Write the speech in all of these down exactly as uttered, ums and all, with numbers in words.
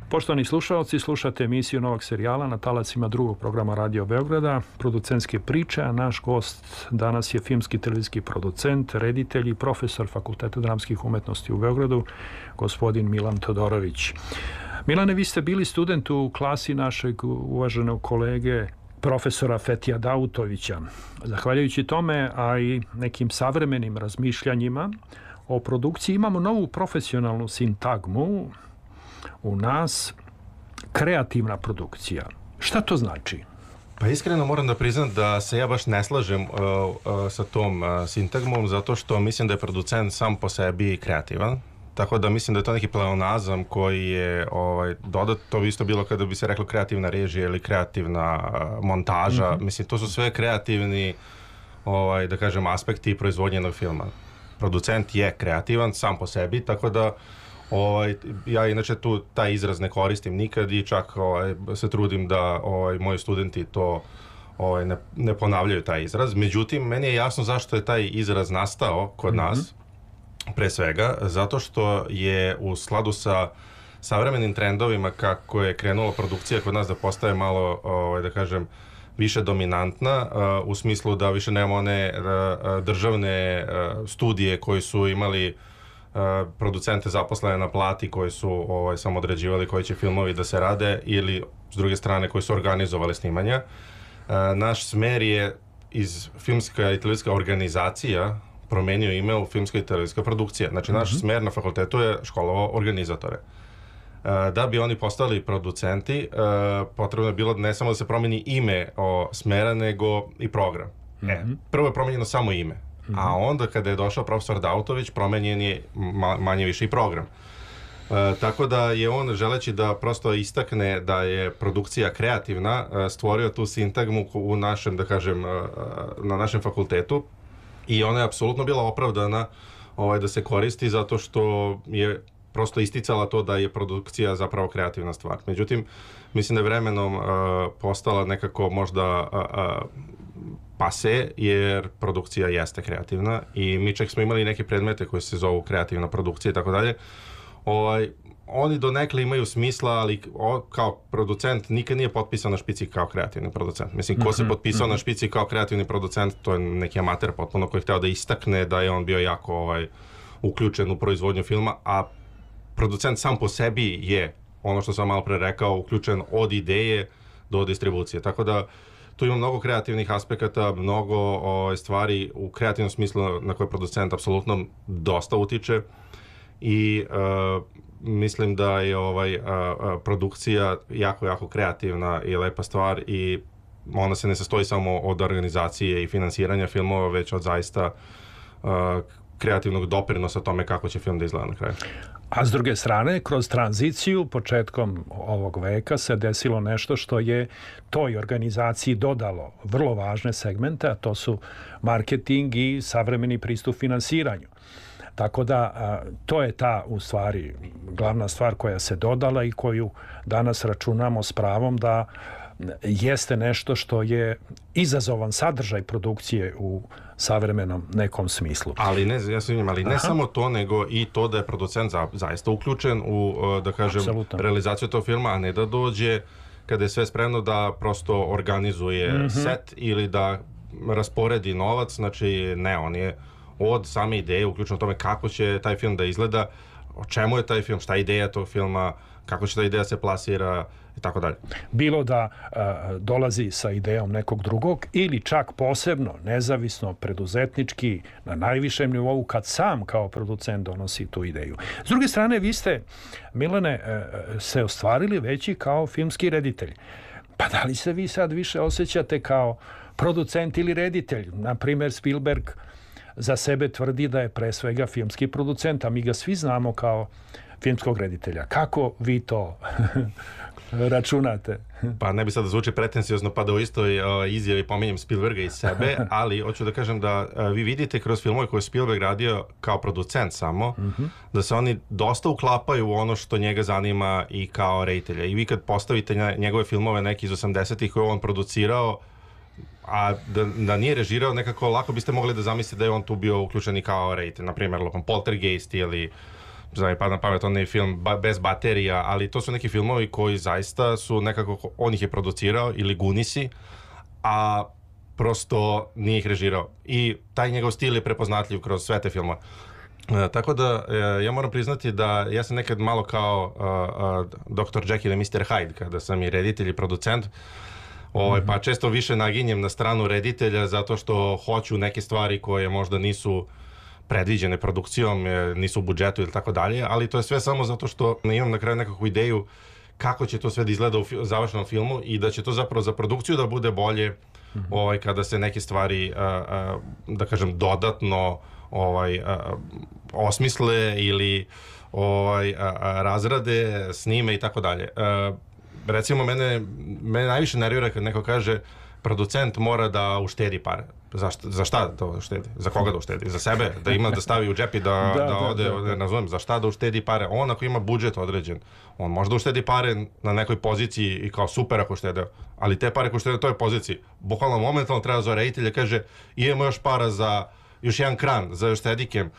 Poštovani slušalci, slušate emisiju novog serijala na talacima drugog programa Radio Beograda, Producentske priče, a naš gost danas je filmski televizijski producent, reditelj i profesor Fakulteta dramskih umetnosti u Beogradu, gospodin Milan Todorović. Milane, vi ste bili student u klasi našeg uvaženog kolege profesora Fetija Dautovića. Zahvaljujući tome, a i nekim savremenim razmišljanjima o produkciji, imamo novu profesionalnu sintagmu u nas, kreativna produkcija. Šta to znači? Pa iskreno moram da priznam da se ja baš ne slažem uh, uh, sa tom uh, sintagmom, zato što mislim da je producent sam po sebi kreativan. Tako da mislim da je to neki pleonazam koji je ovaj, dodat, to bi isto bilo kada bi se reklo kreativna režija ili kreativna uh, montaža. Mm-hmm. Mislim, to su sve kreativni, ovaj, da kažem, aspekti proizvodnjenog filma. Producent je kreativan sam po sebi, tako da ovaj, ja inače tu taj izraz ne koristim nikad i čak ovaj, se trudim da ovaj, moji studenti to ovaj, ne, ne ponavljaju taj izraz. Međutim, meni je jasno zašto je taj izraz nastao kod mm-hmm. nas. Pre svega, zato što je u skladu sa savremenim trendovima kako je krenula produkcija kod nas da postaje malo, ovaj, da kažem, više dominantna, uh, u smislu da više nemamo one uh, državne uh, studije koji su imali uh, producente zaposlene na plati koji su ovaj, samo određivali koji će filmovi da se rade ili s druge strane koji su organizovali snimanja. Uh, naš smer je iz filmska i televizijska organizacija promenio ime u filmska i televizijska produkcija. Znači, naš mm-hmm. smer na fakultetu je školovao organizatore. Uh, da bi oni postali producenti, uh, potrebno je bilo ne samo da se promeni ime o smera, nego i program. Mm-hmm. E, prvo je promenjeno samo ime, mm-hmm. a onda kada je došao profesor Dautović, promenjen je ma, manje više i program. Uh, tako da je on, želeći da prosto istakne da je produkcija kreativna, uh, stvorio tu sintagmu u našem, da kažem, uh, na našem fakultetu. I ona je apsolutno bila opravdana ovaj, da se koristi zato što je prosto isticala to da je produkcija zapravo kreativna stvar. Međutim, mislim da je vremenom uh, postala nekako možda uh, uh, pase, jer produkcija jeste kreativna i mi čak smo imali neke predmete koji se zovu kreativna produkcija i tako dalje. Ovaj, oni donekle imaju smisla, ali o, kao producent nikad nije potpisan na špici kao kreativni producent. Mislim, ko se potpisao mm-hmm. na špici kao kreativni producent, to je neki amater potpuno koji je hteo da istakne da je on bio jako ovaj, uključen u proizvodnju filma, a producent sam po sebi je, ono što sam malo pre rekao, uključen od ideje do distribucije. Tako da tu ima mnogo kreativnih aspekata, mnogo ovaj, stvari u kreativnom smislu na koje producent apsolutno dosta utiče i uh, mislim da je ovaj a, a, produkcija jako, jako kreativna i lepa stvar i ona se ne sastoji samo od organizacije i finansiranja filmova, već od zaista a, kreativnog doprinosa tome kako će film da izgleda na kraju. A s druge strane, kroz tranziciju, početkom ovog veka se desilo nešto što je toj organizaciji dodalo vrlo važne segmente, a to su marketing i savremeni pristup finansiranju. Tako da, a, to je ta, u stvari, glavna stvar koja se dodala i koju danas računamo s pravom da jeste nešto što je izazovan sadržaj produkcije u savremenom nekom smislu. Ali ne, ja se vidim, ali ne Aha. samo to, nego i to da je producent za, zaista uključen u, da kažem, Absolutno. realizaciju tog filma, a ne da dođe kada je sve spremno da prosto organizuje mm-hmm. set ili da rasporedi novac, znači ne, on je od same ideje, uključno u tome kako će taj film da izgleda, o čemu je taj film, šta je ideja tog filma, kako će ta ideja se plasira i tako dalje. Bilo da a, dolazi sa idejom nekog drugog ili čak posebno, nezavisno, preduzetnički, na najvišem nivou, kad sam kao producent donosi tu ideju. S druge strane, vi ste, Milane, se ostvarili već i kao filmski reditelj. Pa da li se vi sad više osjećate kao producent ili reditelj? Na primjer, Spielberg za sebe tvrdi da je pre svega filmski producent, a mi ga svi znamo kao filmskog reditelja. Kako vi to računate? Pa ne bi sad da zvuči pretencijozno pa da u istoj uh, izjavi pominjem Spielberga i sebe, ali hoću da kažem da uh, vi vidite kroz filmove koje Spielberg radio kao producent samo, mm-hmm. da se oni dosta uklapaju u ono što njega zanima i kao reditelja. I vi kad postavite njegove filmove neki iz osamdesetih koje on producirao, a da, da nije režirao, nekako lako biste mogli da zamislite da je on tu bio uključen i kao reditelj. Na primjer, Poltergeist ili znam pa na pamet onaj film ba, bez baterija, ali to su neki filmovi koji zaista su nekako, on ih je producirao ili Gunisi, a prosto nije ih režirao. I taj njegov stil je prepoznatljiv kroz sve te filmove. E, tako da, e, ja moram priznati da ja sam nekad malo kao uh, uh, doktor Jekyll i mister Hyde, kada sam i reditelj i producent, ovaj, pa često više naginjem na stranu reditelja zato što hoću neke stvari koje možda nisu predviđene produkcijom, nisu u budžetu ili tako dalje, ali to je sve samo zato što imam na kraju nekakvu ideju kako će to sve da izgleda u fi- završenom filmu i da će to zapravo za produkciju da bude bolje mm-hmm. ovaj, kada se neke stvari, a, a, da kažem, dodatno ovaj, a, osmisle ili ovaj, a, a, razrade, snime i tako dalje. A, recimo, mene, mene najviše nervira kad neko kaže producent mora da uštedi pare. Za šta, za šta da uštedi? Za koga da uštedi? Za sebe? Da ima da stavi u džep i da, da, da ode, da, da. Ne znam, za šta da uštedi pare? On ako ima budžet određen, on može da uštedi pare na nekoj poziciji i kao super ako uštede, ali te pare ko uštede na toj poziciji, bukvalno momentalno treba za reditelja, kaže imamo još para za još jedan kran, za još stedikem.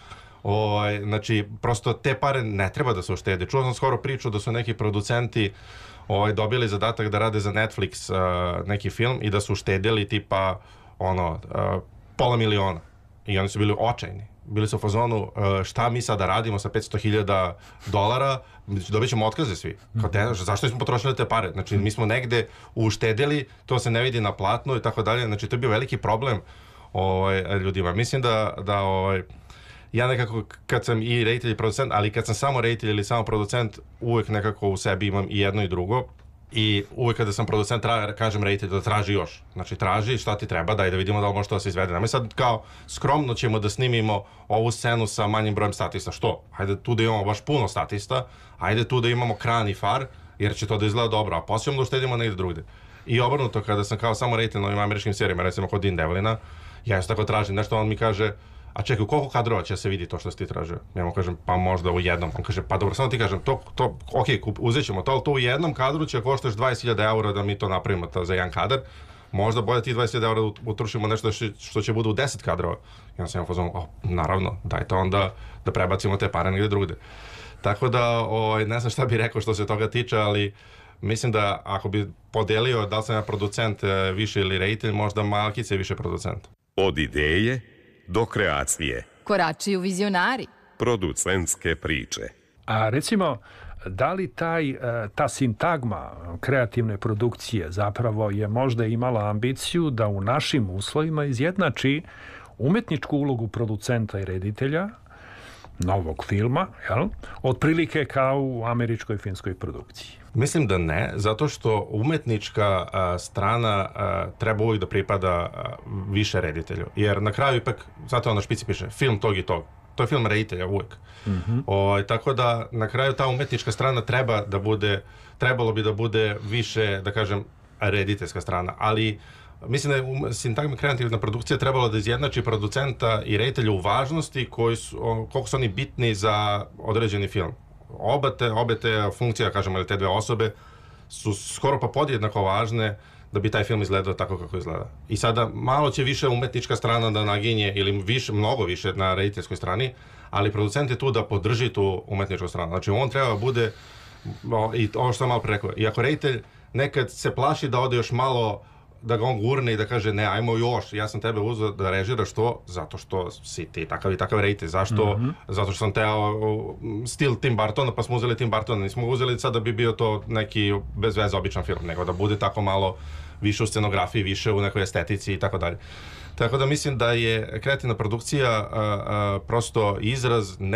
O, znači, prosto te pare ne treba da se uštede. Čuo sam skoro priču da su neki producenti ovaj, dobili zadatak da rade za Netflix uh, neki film i da su uštedili tipa ono, uh, pola miliona. I oni su bili očajni. Bili su u fazonu uh, šta mi sada radimo sa petsto hiljada dolara, dobit ćemo otkaze svi. Kao te, zašto smo potrošili te pare? Znači, mi smo negde uštedili, to se ne vidi na platnu i tako dalje. Znači, to je bio veliki problem ovaj, ljudima. Mislim da, da ovaj, ja nekako, kad sam i reditelj i producent, ali kad sam samo reditelj ili samo producent, uvek nekako u sebi imam i jedno i drugo. I uvek kada sam producent, tra, kažem reditelj da traži još. Znači, traži šta ti treba, daj da vidimo da li može to da se izvede. Nemoj sad kao skromno ćemo da snimimo ovu scenu sa manjim brojem statista. Što? Hajde tu da imamo baš puno statista, hajde tu da imamo kran i far, jer će to da izgleda dobro, a poslije da uštedimo negde drugde. I obrnuto, kada sam kao samo reditelj na ovim američkim serijama, recimo kod Dean Devlina, ja isto tako tražim nešto, on mi kaže, a čekaj, u koliko kadrova će se vidi to što si ti tražio? Ja mu kažem, pa možda u jednom. On kaže, pa dobro, samo ti kažem, to, to, ok, uzet ćemo to, ali to u jednom kadru će koštaš dvadeset hiljada eura da mi to napravimo to za jedan kadar. Možda bolje ti dvadeset hiljada eura utrošimo nešto što će bude u deset kadrova. I on sam imam fazon, oh, naravno, dajte onda da prebacimo te pare negdje drugde. Tako da, o, ne znam šta bih rekao što se toga tiče, ali mislim da ako bi podelio da li sam ja producent više ili reditelj, možda Malkice je više producent. Od ideje do kreacije. Koračuju vizionari. Producentske priče. A recimo, da li taj, ta sintagma kreativne produkcije zapravo je možda imala ambiciju da u našim uslovima izjednači umetničku ulogu producenta i reditelja novog filma, jel? Otprilike kao u američkoj filmskoj produkciji? Mislim da ne, zato što umetnička a, strana a, treba uvijek da pripada a, više reditelju. Jer na kraju ipak, znate, na špici piše film tog i tog. To je film reditelja uvijek. Mm-hmm. O, tako da na kraju ta umetnička strana treba da bude, trebalo bi da bude više, da kažem, rediteljska strana. Ali mislim da je sintagma kreativna produkcija trebalo da izjednači producenta i reditelja u važnosti koji su, koliko su oni bitni za određeni film. Oba te, obe te funkcije, kažemo, ili te dve osobe su skoro pa podjednako važne da bi taj film izgledao tako kako izgleda. I sada malo će više umetnička strana da naginje, ili više, mnogo više na rediteljskoj strani, ali producent je tu da podrži tu umetničku stranu. Znači on treba bude, i ovo što sam malo pre rekao, i ako reditelj nekad se plaši da ode još malo, da ga on gurne i da kaže ne, ajmo još, ja sam tebe uzeo da režiraš to, zato što si ti takav i takav reditelj. Zašto? Mm-hmm. Zato što sam teo stil Tim Burtona, pa smo uzeli Tim Burtona. Nismo uzeli sad da bi bio to neki bez veze običan film, nego da bude tako malo više u scenografiji, više u nekoj estetici i tako dalje. Tako da mislim da je kreativna produkcija a, a, prosto izraz ne